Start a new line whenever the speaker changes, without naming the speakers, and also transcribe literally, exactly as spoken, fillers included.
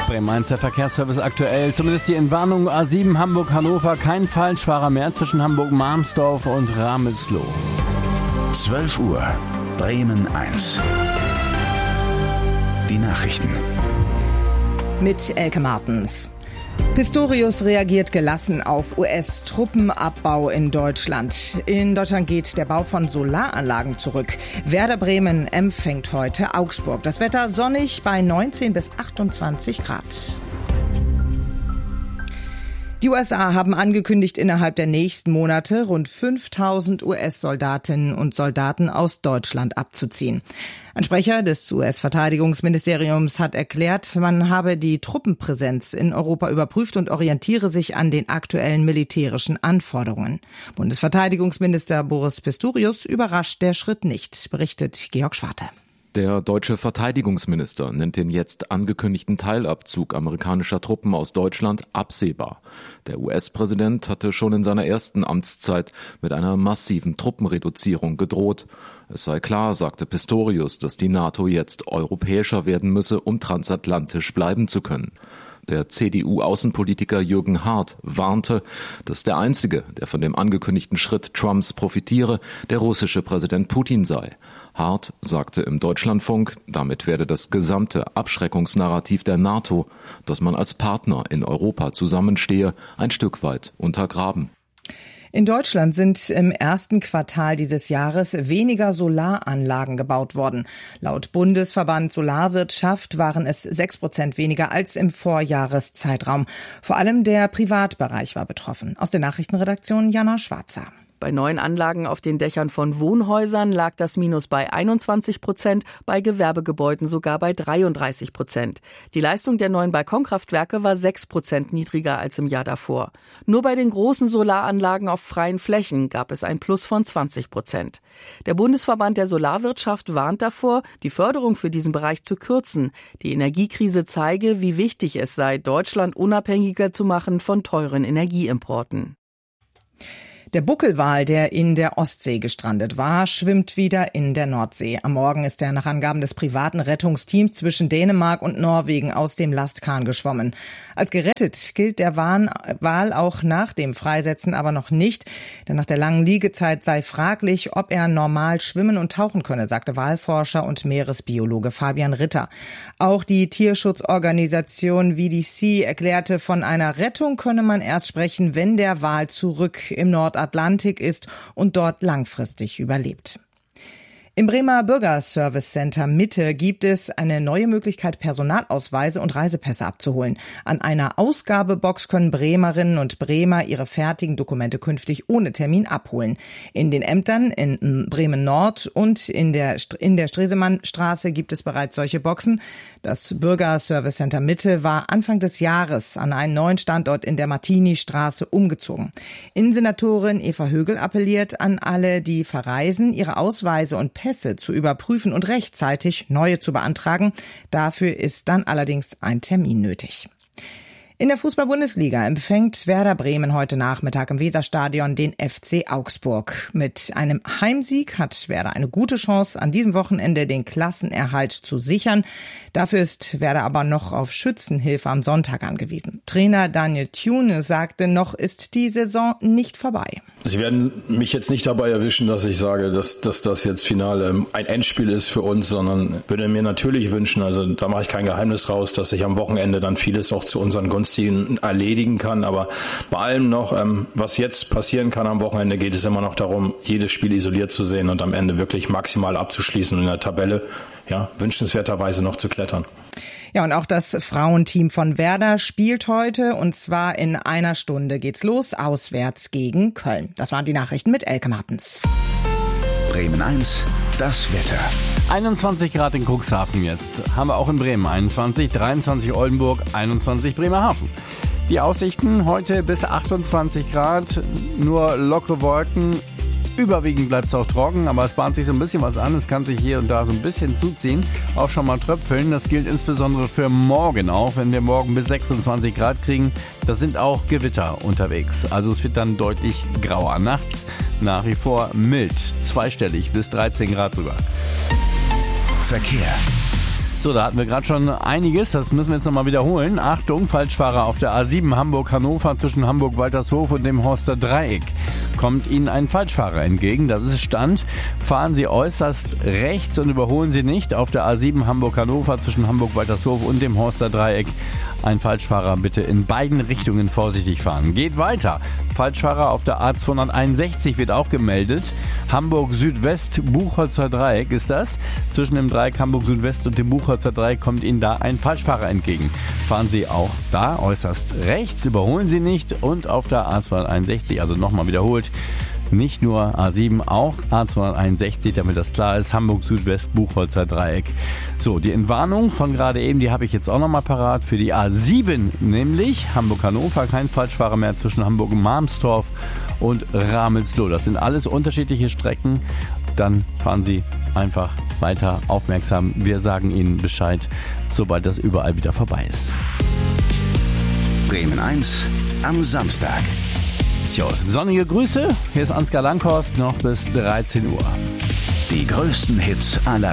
Bremen eins, der Verkehrsservice aktuell. Zumindest die Entwarnung A sieben Hamburg-Hannover. Kein Falschfahrer mehr zwischen Hamburg-Marmsdorf und Ramelsloh.
zwölf Uhr, Bremen eins. Die Nachrichten.
Mit Elke Martens. Pistorius reagiert gelassen auf U S-Truppenabbau in Deutschland. In Deutschland geht der Bau von Solaranlagen zurück. Werder Bremen empfängt heute Augsburg. Das Wetter sonnig bei neunzehn bis achtundzwanzig Grad. Die U S A haben angekündigt, innerhalb der nächsten Monate rund fünftausend U S-Soldatinnen und Soldaten aus Deutschland abzuziehen. Ein Sprecher des U S-Verteidigungsministeriums hat erklärt, man habe die Truppenpräsenz in Europa überprüft und orientiere sich an den aktuellen militärischen Anforderungen. Bundesverteidigungsminister Boris Pistorius überrascht der Schritt nicht, berichtet Georg Schwarte.
Der deutsche Verteidigungsminister nennt den jetzt angekündigten Teilabzug amerikanischer Truppen aus Deutschland absehbar. Der U S-Präsident hatte schon in seiner ersten Amtszeit mit einer massiven Truppenreduzierung gedroht. Es sei klar, sagte Pistorius, dass die NATO jetzt europäischer werden müsse, um transatlantisch bleiben zu können. Der C D U-Außenpolitiker Jürgen Hart warnte, dass der Einzige, der von dem angekündigten Schritt Trumps profitiere, der russische Präsident Putin sei. Hart sagte im Deutschlandfunk, damit werde das gesamte Abschreckungsnarrativ der NATO, dass man als Partner in Europa zusammenstehe, ein Stück weit untergraben.
In Deutschland sind im ersten Quartal dieses Jahres weniger Solaranlagen gebaut worden. Laut Bundesverband Solarwirtschaft waren es sechs Prozent weniger als im Vorjahreszeitraum. Vor allem der Privatbereich war betroffen. Aus der Nachrichtenredaktion Jana Schwarzer.
Bei neuen Anlagen auf den Dächern von Wohnhäusern lag das Minus bei einundzwanzig Prozent, bei Gewerbegebäuden sogar bei dreiunddreißig Prozent. Die Leistung der neuen Balkonkraftwerke war sechs Prozent niedriger als im Jahr davor. Nur bei den großen Solaranlagen auf freien Flächen gab es ein Plus von zwanzig Prozent. Der Bundesverband der Solarwirtschaft warnt davor, die Förderung für diesen Bereich zu kürzen. Die Energiekrise zeige, wie wichtig es sei, Deutschland unabhängiger zu machen von teuren Energieimporten.
Der Buckelwal, der in der Ostsee gestrandet war, schwimmt wieder in der Nordsee. Am Morgen ist er nach Angaben des privaten Rettungsteams zwischen Dänemark und Norwegen aus dem Lastkahn geschwommen. Als gerettet gilt der Wal auch nach dem Freisetzen aber noch nicht, denn nach der langen Liegezeit sei fraglich, ob er normal schwimmen und tauchen könne, sagte Walforscher und Meeresbiologe Fabian Ritter. Auch die Tierschutzorganisation V D C erklärte, von einer Rettung könne man erst sprechen, wenn der Wal zurück im Nordatlantik Atlantik ist und dort langfristig überlebt. Im Bremer Bürgerservice Center Mitte gibt es eine neue Möglichkeit, Personalausweise und Reisepässe abzuholen. An einer Ausgabebox können Bremerinnen und Bremer ihre fertigen Dokumente künftig ohne Termin abholen. In den Ämtern in Bremen Nord und in der, in der Stresemannstraße gibt es bereits solche Boxen. Das Bürgerservice Center Mitte war Anfang des Jahres an einen neuen Standort in der Martini-Straße umgezogen. Innensenatorin Eva Högel appelliert an alle, die verreisen, ihre Ausweise und Pässe zu überprüfen und rechtzeitig neue zu beantragen. Dafür ist dann allerdings ein Termin nötig. In der Fußball-Bundesliga empfängt Werder Bremen heute Nachmittag im Weserstadion den F C Augsburg. Mit einem Heimsieg hat Werder eine gute Chance, an diesem Wochenende den Klassenerhalt zu sichern. Dafür ist Werder aber noch auf Schützenhilfe am Sonntag angewiesen. Trainer Daniel Thune sagte, noch ist die Saison nicht vorbei.
Sie werden mich jetzt nicht dabei erwischen, dass ich sage, dass, dass das jetzt final ähm, ein Endspiel ist für uns, sondern würde mir natürlich wünschen, also da mache ich kein Geheimnis raus, dass ich am Wochenende dann vieles auch zu unseren Gunsten erledigen kann. Aber bei allem noch, ähm, was jetzt passieren kann am Wochenende, geht es immer noch darum, jedes Spiel isoliert zu sehen und am Ende wirklich maximal abzuschließen und in der Tabelle ja, wünschenswerterweise noch zu klettern.
Ja, und auch das Frauenteam von Werder spielt heute, und zwar in einer Stunde geht's los, auswärts gegen Köln. Das waren die Nachrichten mit Elke Martens.
Bremen eins, das Wetter.
einundzwanzig Grad in Cuxhaven jetzt. Haben wir auch in Bremen einundzwanzig, dreiundzwanzig Oldenburg, einundzwanzig Bremerhaven. Die Aussichten heute bis achtundzwanzig Grad, nur lockere Wolken. Überwiegend bleibt es auch trocken, aber es bahnt sich so ein bisschen was an. Es kann sich hier und da so ein bisschen zuziehen, auch schon mal tröpfeln. Das gilt insbesondere für morgen auch, wenn wir morgen bis sechsundzwanzig Grad kriegen. Da sind auch Gewitter unterwegs. Also es wird dann deutlich grauer. Nachts nach wie vor mild, zweistellig bis dreizehn Grad sogar.
Verkehr.
So, da hatten wir gerade schon einiges, das müssen wir jetzt nochmal wiederholen. Achtung, Falschfahrer auf der A sieben Hamburg-Hannover zwischen Hamburg-Waltershof und dem Horster Dreieck. Kommt Ihnen ein Falschfahrer entgegen, das ist Stand. Fahren Sie äußerst rechts und überholen Sie nicht auf der A sieben Hamburg-Hannover zwischen Hamburg-Waltershof und dem Horster Dreieck. Ein Falschfahrer bitte in beiden Richtungen vorsichtig fahren. Geht weiter. Falschfahrer auf der A zweihunderteinundsechzig wird auch gemeldet. Hamburg Südwest, Buchholzer Dreieck ist das. Zwischen dem Dreieck Hamburg Südwest und dem Buchholzer Dreieck kommt Ihnen da ein Falschfahrer entgegen. Fahren Sie auch da äußerst rechts, überholen Sie nicht und auf der A zweihunderteinundsechzig, also nochmal wiederholt, nicht nur A sieben, auch A zweihunderteinundsechzig, damit das klar ist, Hamburg Südwest, Buchholzer Dreieck. So, die Entwarnung von gerade eben, die habe ich jetzt auch nochmal parat für die A sieben, nämlich Hamburg-Hannover, kein Falschfahrer mehr zwischen Hamburg-Marmstorf und Ramelsloh. Das sind alles unterschiedliche Strecken. Dann fahren Sie einfach weiter aufmerksam. Wir sagen Ihnen Bescheid, sobald das überall wieder vorbei ist.
Bremen eins am Samstag.
Tja, sonnige Grüße. Hier ist Ansgar Langhorst noch bis dreizehn Uhr.
Die größten Hits aller